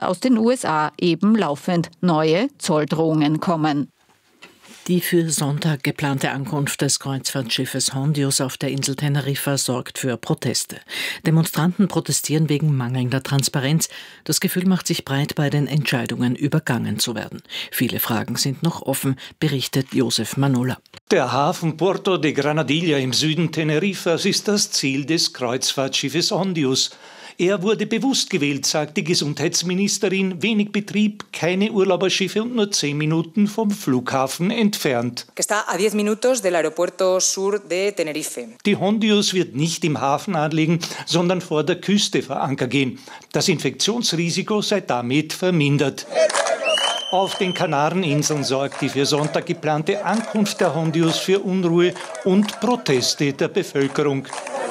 aus den USA eben laufend neue Zolldrohungen kommen. Die für Sonntag geplante Ankunft des Kreuzfahrtschiffes Hondius auf der Insel Teneriffa sorgt für Proteste. Demonstranten protestieren wegen mangelnder Transparenz. Das Gefühl macht sich breit, bei den Entscheidungen übergangen zu werden. Viele Fragen sind noch offen, berichtet Josef Manola. Der Hafen Puerto de Granadilla im Süden Teneriffas ist das Ziel des Kreuzfahrtschiffes Hondius. Er wurde bewusst gewählt, sagt die Gesundheitsministerin. Wenig Betrieb, keine Urlauberschiffe und nur 10 Minuten vom Flughafen entfernt. Está a 10 minutos del aeropuerto sur de Tenerife. Die Hondius wird nicht im Hafen anlegen, sondern vor der Küste vor Anker gehen. Das Infektionsrisiko sei damit vermindert. Auf den Kanareninseln sorgt die für Sonntag geplante Ankunft der Hondius für Unruhe und Proteste der Bevölkerung.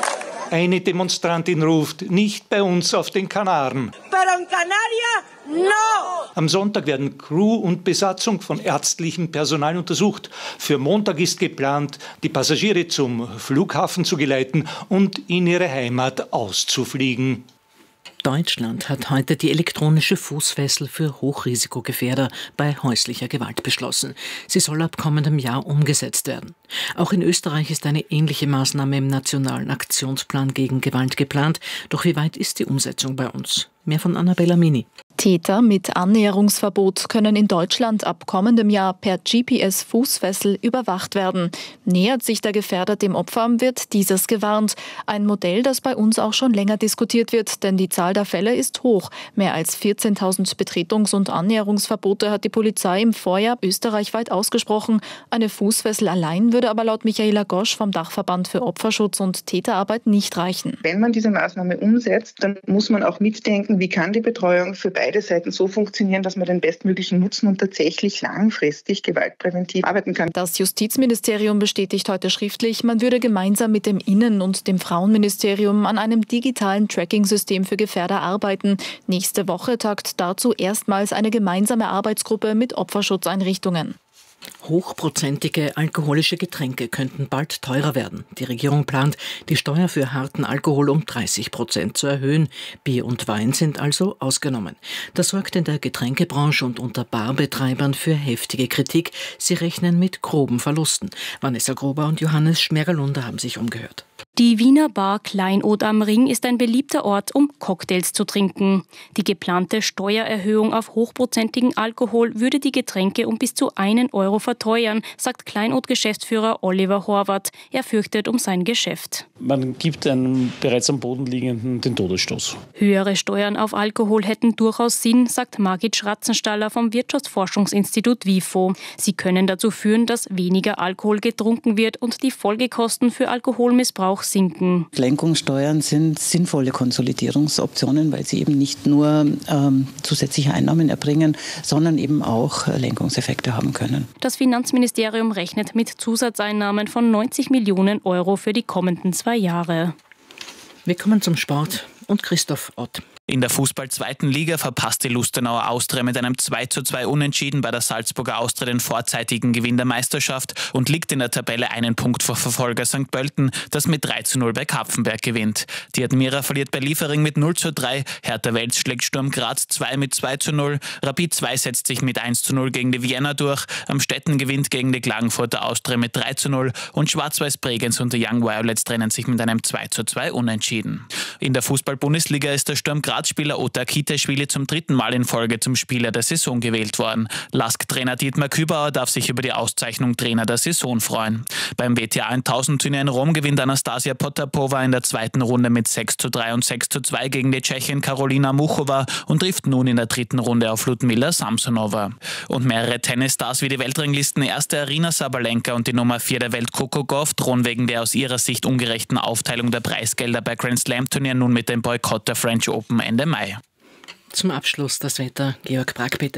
Eine Demonstrantin ruft, nicht bei uns auf den Kanaren. Pero en Canarias, no! Am Sonntag werden Crew und Besatzung von ärztlichem Personal untersucht. Für Montag ist geplant, die Passagiere zum Flughafen zu geleiten und in ihre Heimat auszufliegen. Deutschland hat heute die elektronische Fußfessel für Hochrisikogefährder bei häuslicher Gewalt beschlossen. Sie soll ab kommendem Jahr umgesetzt werden. Auch in Österreich ist eine ähnliche Maßnahme im Nationalen Aktionsplan gegen Gewalt geplant. Doch wie weit ist die Umsetzung bei uns? Mehr von Annabella Mini. Täter mit Annäherungsverbot können in Deutschland ab kommendem Jahr per GPS-Fußfessel überwacht werden. Nähert sich der Gefährder dem Opfer, wird dieses gewarnt. Ein Modell, das bei uns auch schon länger diskutiert wird, denn die Zahl der Fälle ist hoch. Mehr als 14.000 Betretungs- und Annäherungsverbote hat die Polizei im Vorjahr österreichweit ausgesprochen. Eine Fußfessel allein würde aber laut Michaela Gosch vom Dachverband für Opferschutz und Täterarbeit nicht reichen. Wenn man diese Maßnahme umsetzt, dann muss man auch mitdenken, wie kann die Betreuung für beide Seiten so funktionieren, dass man den bestmöglichen Nutzen und tatsächlich langfristig gewaltpräventiv arbeiten kann. Das Justizministerium bestätigt heute schriftlich, man würde gemeinsam mit dem Innen- und dem Frauenministerium an einem digitalen Tracking-System für Gefährder arbeiten. Nächste Woche tagt dazu erstmals eine gemeinsame Arbeitsgruppe mit Opferschutzeinrichtungen. Hochprozentige alkoholische Getränke könnten bald teurer werden. Die Regierung plant, die Steuer für harten Alkohol um 30% zu erhöhen. Bier und Wein sind also ausgenommen. Das sorgt in der Getränkebranche und unter Barbetreibern für heftige Kritik. Sie rechnen mit groben Verlusten. Vanessa Gruber und Johannes Schmergalunder haben sich umgehört. Die Wiener Bar Kleinod am Ring ist ein beliebter Ort, um Cocktails zu trinken. Die geplante Steuererhöhung auf hochprozentigen Alkohol würde die Getränke um bis zu 1 Euro verteuern, sagt Kleinod-Geschäftsführer Oliver Horvath. Er fürchtet um sein Geschäft. Man gibt einem bereits am Boden liegenden den Todesstoß. Höhere Steuern auf Alkohol hätten durchaus Sinn, sagt Margit Schratzenstaller vom Wirtschaftsforschungsinstitut WIFO. Sie können dazu führen, dass weniger Alkohol getrunken wird und die Folgekosten für Alkoholmissbrauch sinken. Lenkungssteuern sind sinnvolle Konsolidierungsoptionen, weil sie eben nicht nur zusätzliche Einnahmen erbringen, sondern eben auch Lenkungseffekte haben können. Das Finanzministerium rechnet mit Zusatzeinnahmen von 90 Millionen Euro für die kommenden 2 Jahre. Wir kommen zum Sport und Christoph Ott. In der Fußball-2. Liga verpasste Lustenauer Austria mit einem 2:2 Unentschieden bei der Salzburger Austria den vorzeitigen Gewinn der Meisterschaft und liegt in der Tabelle 1 Punkt vor Verfolger St. Pölten, das mit 3:0 bei Kapfenberg gewinnt. Die Admira verliert bei Liefering mit 0:3, Hertha Wels schlägt Sturm Graz 2 mit 2:0, Rapid 2 setzt sich mit 1:0 gegen die Vienna durch, Amstetten gewinnt gegen die Klagenfurter Austria mit 3:0 und Schwarz-Weiß Bregenz und die Young Violets trennen sich mit einem 2:2 Unentschieden. In der Fußball-Bundesliga ist der Sturm Graz-Spieler Ota Kiteschwili zum 3. Mal in Folge zum Spieler der Saison gewählt worden. LASK-Trainer Dietmar Kübauer darf sich über die Auszeichnung Trainer der Saison freuen. Beim WTA 1000-Turnier in Rom gewinnt Anastasia Potapova in der 2. Runde mit 6:3 und 6:2 gegen die Tschechin Karolina Muchova und trifft nun in der 3. Runde auf Ludmila Samsonova. Und mehrere Tennisstars wie die Weltranglisten erste Aryna Sabalenka und die Nummer 4 der Welt Coco Gauff drohen wegen der aus ihrer Sicht ungerechten Aufteilung der Preisgelder bei Grand Slam-Turnieren nun mit dem Boykott der French Open Ende Mai. Zum Abschluss das Wetter. Georg Brack, bitte.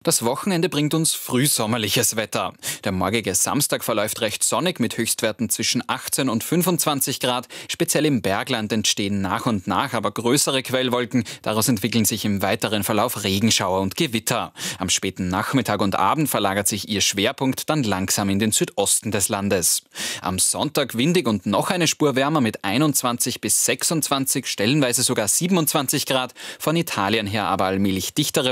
Das Wochenende bringt uns frühsommerliches Wetter. Der morgige Samstag verläuft recht sonnig mit Höchstwerten zwischen 18 und 25 Grad. Speziell im Bergland entstehen nach und nach aber größere Quellwolken. Daraus entwickeln sich im weiteren Verlauf Regenschauer und Gewitter. Am späten Nachmittag und Abend verlagert sich ihr Schwerpunkt dann langsam in den Südosten des Landes. Am Sonntag windig und noch eine Spur wärmer mit 21 bis 26, stellenweise sogar 27 Grad. Von Italien her aber allmählich dichtere